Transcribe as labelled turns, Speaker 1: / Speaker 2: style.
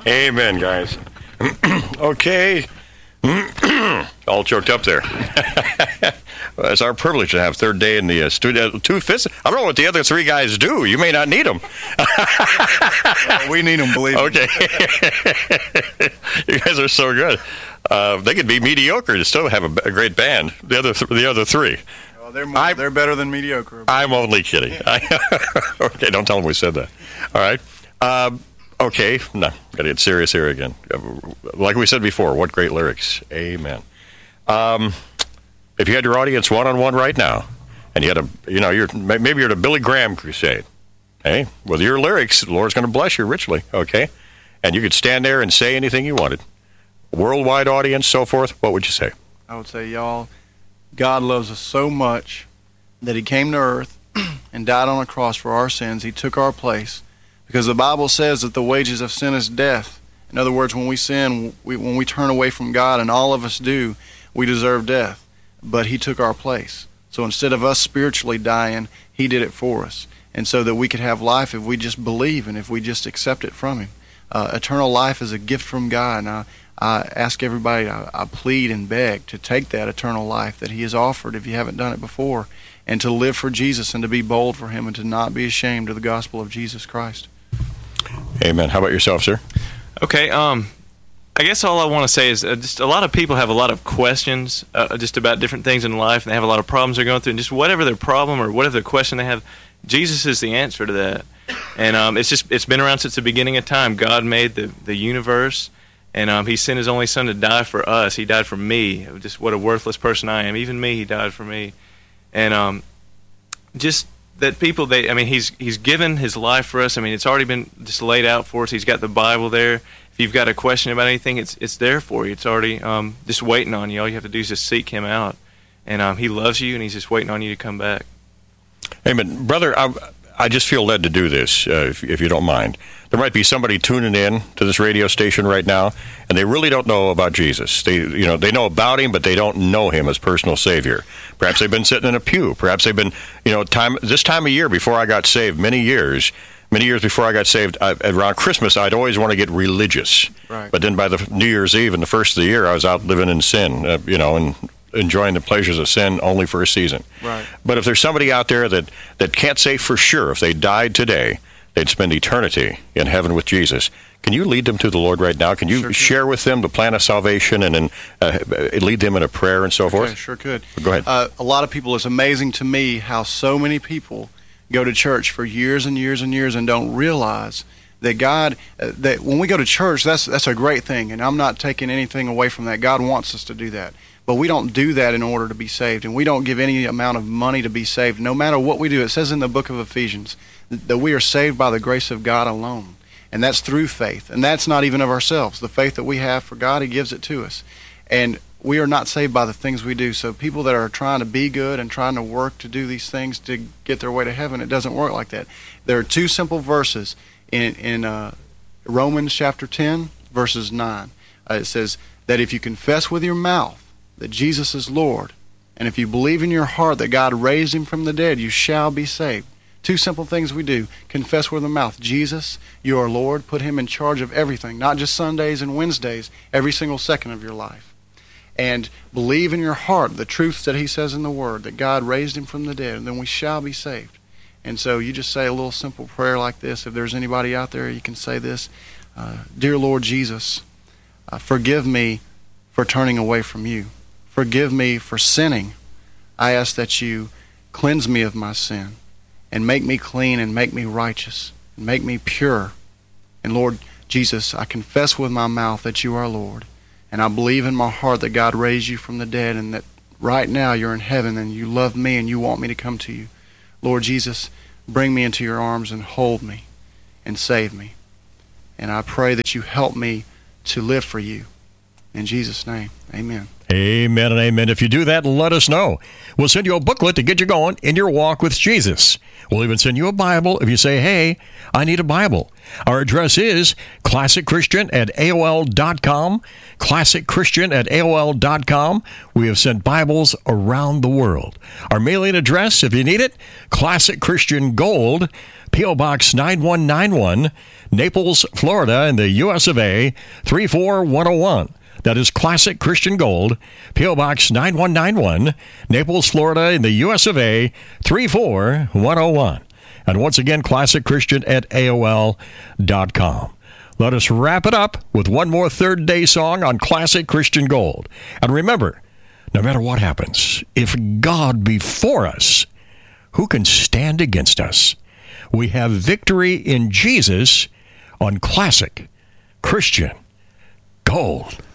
Speaker 1: Amen, guys. Okay. All choked up there. Well, it's our privilege to have third day in the studio. Two-fifths. I don't know what the other three guys do. You may not need them.
Speaker 2: We need them, believe me.
Speaker 1: Okay. You guys are so good. They could be mediocre to still have a great band. The other three.
Speaker 2: Well, they're better than mediocre.
Speaker 1: I'm only kidding. Okay, don't tell them we said that. All right. Okay, no, got to get serious here again. Like we said before, what great lyrics. Amen. If you had your audience one-on-one right now, and you had maybe you're at a Billy Graham crusade, hey, with your lyrics, the Lord's going to bless you richly, okay? And you could stand there and say anything you wanted. Worldwide audience, so forth, what would you say?
Speaker 2: I would say, y'all, God loves us so much that he came to earth and died on a cross for our sins. He took our place. Because the Bible says that the wages of sin is death. In other words, when we sin, when we turn away from God, and all of us do, we deserve death. But he took our place. So instead of us spiritually dying, he did it for us. And so that we could have life if we just believe and if we just accept it from him. Eternal life is a gift from God. And I ask everybody, I plead and beg to take that eternal life that he has offered if you haven't done it before, and to live for Jesus and to be bold for him and to not be ashamed of the gospel of Jesus Christ.
Speaker 1: Amen. How about yourself, sir?
Speaker 3: Okay. I guess all I want to say is just a lot of people have a lot of questions just about different things in life, and they have a lot of problems they're going through. And just whatever their problem or whatever their question they have, Jesus is the answer to that. And it's been around since the beginning of time. God made the universe, and he sent his only son to die for us. He died for me. Just what a worthless person I am. Even me, he died for me. And just that people, he's given his life for us. I mean, it's already been just laid out for us. He's got the Bible there. If you've got a question about anything, it's there for you. It's already just waiting on you. All you have to do is just seek him out. And he loves you, and he's just waiting on you to come back.
Speaker 1: Amen. Brother, I just feel led to do this, if you don't mind. There might be somebody tuning in to this radio station right now, and they really don't know about Jesus. They know about him, but they don't know him as personal Savior. Perhaps they've been sitting in a pew. Perhaps they've been, this time of year before I got saved, many years before I got saved, around Christmas, I'd always want to get religious.
Speaker 2: Right.
Speaker 1: But then by the New Year's Eve and the first of the year, I was out living in sin, and enjoying the pleasures of sin only for a season.
Speaker 2: Right.
Speaker 1: But if there's somebody out there that can't say for sure if they died today, they'd spend eternity in heaven with Jesus, can you lead them to the Lord right now? Can you share with them the plan of salvation and lead them in a prayer and so forth?
Speaker 2: Sure could.
Speaker 1: Go ahead.
Speaker 2: A lot of people, it's amazing to me how so many people go to church for years and years and years and don't realize that God, that when we go to church, that's a great thing, and I'm not taking anything away from that. God wants us to do that. But we don't do that in order to be saved, and we don't give any amount of money to be saved. No matter what we do, it says in the book of Ephesians that we are saved by the grace of God alone, and that's through faith. And that's not even of ourselves. The faith that we have for God, he gives it to us. And we are not saved by the things we do. So people that are trying to be good and trying to work to do these things to get their way to heaven, it doesn't work like that. There are two simple verses in Romans chapter 10, verses 9. It says that if you confess with your mouth that Jesus is Lord, and if you believe in your heart that God raised him from the dead, you shall be saved. Two simple things we do. Confess with the mouth, Jesus, you are Lord. Put him in charge of everything, not just Sundays and Wednesdays, every single second of your life. And believe in your heart the truths that he says in the Word, that God raised him from the dead, and then we shall be saved. And so you just say a little simple prayer like this. If there's anybody out there, you can say this. Dear Lord Jesus, forgive me for turning away from you. Forgive me for sinning. I ask that you cleanse me of my sin and make me clean and make me righteous and make me pure. And Lord Jesus, I confess with my mouth that you are Lord. And I believe in my heart that God raised you from the dead and that right now you're in heaven and you love me and you want me to come to you. Lord Jesus, bring me into your arms and hold me and save me. And I pray that you help me to live for you. In Jesus' name, amen.
Speaker 1: Amen and amen. If you do that, let us know. We'll send you a booklet to get you going in your walk with Jesus. We'll even send you a Bible if you say, hey, I need a Bible. Our address is classicchristian@aol.com, classicchristian@aol.com. We have sent Bibles around the world. Our mailing address, if you need it, Classic Christian Gold, P.O. Box 9191, Naples, Florida, in the U.S. of A. 34101. That is Classic Christian Gold, P.O. Box 9191, Naples, Florida, in the U.S. of A. 34101. And once again, classiccchristian@AOL.com. Let us wrap it up with one more third day song on Classic Christian Gold. And remember, no matter what happens, if God be for us, who can stand against us? We have victory in Jesus on Classic Christian Gold.